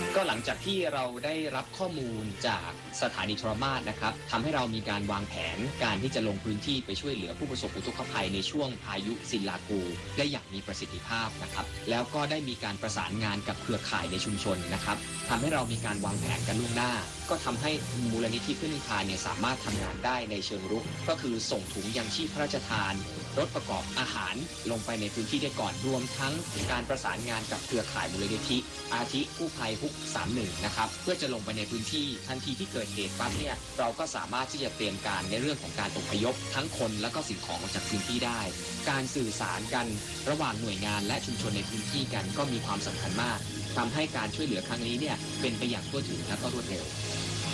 ก็หลังจากที่เราได้รับข้อมูลจากสถานีโทรมาศนะครับทำให้เรามีการวางแผนการที่จะลงพื้นที่ไปช่วยเหลือผู้ประสบอุทกภัยในช่วงพายุซินลากูได้อย่างมีประสิทธิภาพนะครับแล้วก็ได้มีการประสานงานกับเครือข่ายในชุมชนนะครับทำให้เรามีการวางแผนกันล่วงหน้าก็ทำให้มูลนิธิเพื่อนนิพพานเนี่ยสามารถทำงานได้ในเชิงรุกก็คือส่งถุงยังชีพพระราชทานรถประกอบอาหารลงไปในพื้นที่ได้ก่อนรวมทั้งการประสานงานกับเครือข่ายมูลนิธิอาทิกู้ภัยฮุก31นะครับเพื่อจะลงไปในพื้นที่ทันทีที่เกิดเหตุปั๊บเนี่ยเราก็สามารถที่จะเตรียมการในเรื่องของการอพยพทั้งคนและก็สิ่งของออกจากพื้นที่ได้การสื่อสารกันระหว่างหน่วยงานและชุมชนในพื้นที่กันก็มีความสำคัญมากทำให้การช่วยเหลือครั้งนี้เนี่ยเป็นไปอย่างทั่วถึงและก็รวดเร็ว